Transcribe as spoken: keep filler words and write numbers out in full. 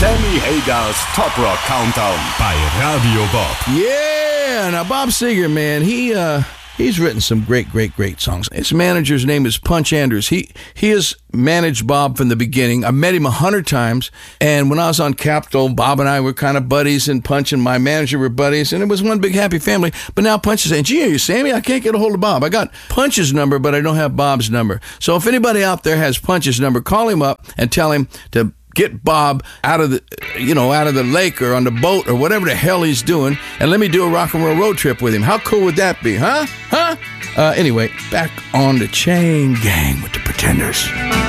Sammy Hagar's Top Rock Countdown bei Radio Bob. Yeah, now Bob Seger, man, he uh, he's written some great, great, great songs. His manager's name is Punch Andrews. He he has managed Bob from the beginning. I met him a hundred times, and when I was on Capitol, Bob and I were kind of buddies, and Punch and my manager were buddies, and it was one big happy family. But now Punch is saying, gee, are you Sammy? I can't get a hold of Bob. I got Punch's number, but I don't have Bob's number. So if anybody out there has Punch's number, call him up and tell him to get Bob out of the, you know, out of the lake or on the boat or whatever the hell he's doing, and let me do a rock and roll road trip with him. How cool would that be, huh? Huh? Uh, anyway, back on the Chain Gang with the Pretenders.